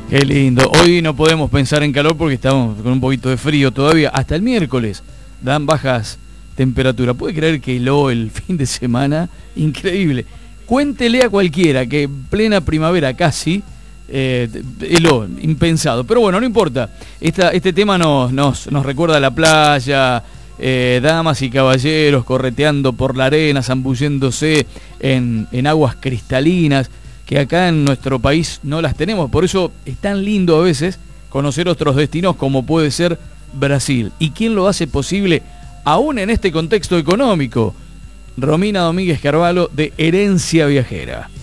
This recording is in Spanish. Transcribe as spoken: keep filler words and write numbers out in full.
Qué lindo. Hoy no podemos pensar en calor porque estamos con un poquito de frío todavía. Hasta el miércoles dan bajas temperaturas. ¿Puede creer que heló el fin de semana? Increíble. Cuéntele a cualquiera que en plena primavera casi eh, heló, impensado. Pero bueno, no importa. Esta, este tema nos, nos, nos recuerda a la playa, eh, damas y caballeros correteando por la arena, zambulléndose en, en aguas cristalinas, que acá en nuestro país no las tenemos. Por eso es tan lindo a veces conocer otros destinos como puede ser Brasil. ¿Y quién lo hace posible aún en este contexto económico? Romina Domínguez Carvalho, de Herencia Viajera.